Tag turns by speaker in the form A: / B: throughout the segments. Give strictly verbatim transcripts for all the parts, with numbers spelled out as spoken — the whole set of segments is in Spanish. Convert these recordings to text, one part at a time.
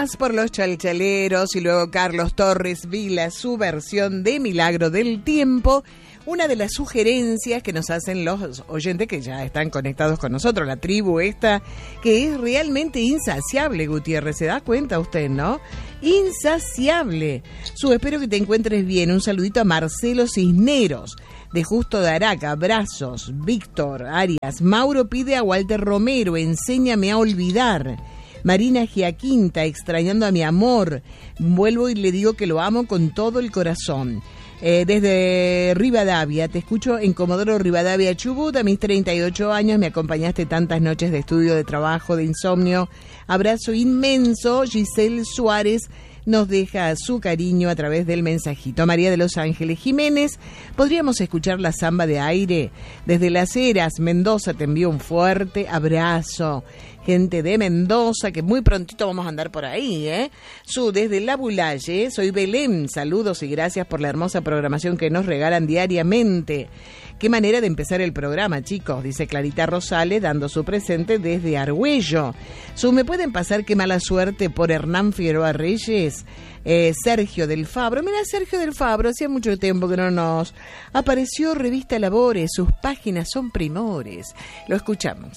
A: más por los chalchaleros y luego Carlos Torres Vila, su versión de Milagro del Tiempo. Una de las sugerencias que nos hacen los oyentes que ya están conectados con nosotros, la tribu esta, que es realmente insaciable, Gutiérrez, ¿se da cuenta usted, no? Insaciable. Su espero que te encuentres bien. Un saludito a Marcelo Cisneros, de Justo de Araca, abrazos. Víctor Arias, Mauro pide a Walter Romero, enséñame a olvidar. Marina Giaquinta, extrañando a mi amor, vuelvo y le digo que lo amo con todo el corazón. Eh, desde Rivadavia, te escucho en Comodoro Rivadavia, Chubut, a mis treinta y ocho años, me acompañaste tantas noches de estudio, de trabajo, de insomnio. Abrazo inmenso. Giselle Suárez nos deja su cariño a través del mensajito. María de Los Ángeles Jiménez, ¿podríamos escuchar la samba de aire? Desde Las Heras, Mendoza, te envío un fuerte abrazo. Gente de Mendoza, que muy prontito vamos a andar por ahí, ¿eh? Su, desde La Bulalle, soy Belén, saludos y gracias por la hermosa programación que nos regalan diariamente. Qué manera de empezar el programa, chicos, dice Clarita Rosales, dando su presente desde Argüello. Su, ¿me pueden pasar qué mala suerte por Hernán Figueroa Reyes? Eh, Sergio del Fabro, mira, Sergio del Fabro, hacía mucho tiempo que no nos apareció Revista Labores, sus páginas son primores. Lo escuchamos.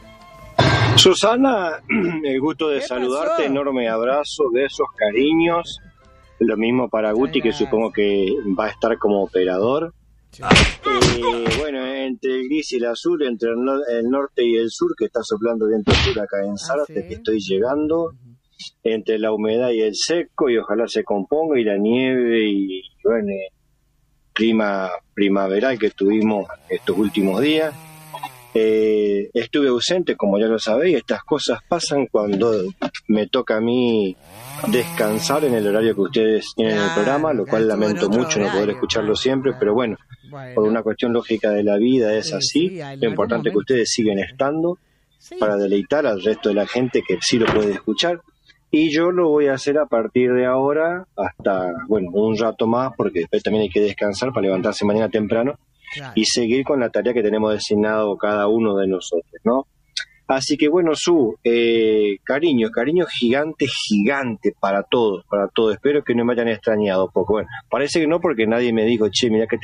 B: Susana, el gusto de
A: ¿Qué
B: saludarte,
A: pasó?
B: enorme abrazo, besos, cariños. Lo mismo para Guti, que supongo que va a estar como operador.
A: Sí.
B: Eh, bueno, entre el gris y el azul, entre el, no- el norte y el sur, que está soplando viento sur acá en Zárate,
A: ¿sí?
B: que estoy llegando, entre la humedad y el seco, y ojalá se componga, y la nieve, y bueno, eh, clima primaveral que tuvimos estos últimos días. Eh, estuve ausente, como ya lo sabéis, estas cosas pasan cuando me toca a mí descansar en el horario que ustedes tienen en el
A: Claro,
B: programa, lo cual
A: estuvo en
B: lamento
A: otro
B: mucho no poder
A: horario,
B: escucharlo
A: claro,
B: siempre,
A: claro,
B: pero bueno,
A: Bueno.
B: por una cuestión lógica de la vida es
A: Sí,
B: así.
A: sí, en
B: Lo
A: algún
B: importante es que
A: momento.
B: ustedes siguen estando
A: Sí.
B: para deleitar al resto de la gente que sí lo puede escuchar, y yo lo voy a hacer a partir de ahora hasta, bueno, un rato más, porque después también hay que descansar para levantarse mañana temprano
A: Claro.
B: y seguir con la tarea que tenemos designado cada uno de nosotros, ¿no? Así que bueno, Su, eh, cariño, cariño gigante, gigante para todos, para todos. Espero que no me hayan extrañado, porque bueno, parece que no, porque nadie me dijo, che, mira que te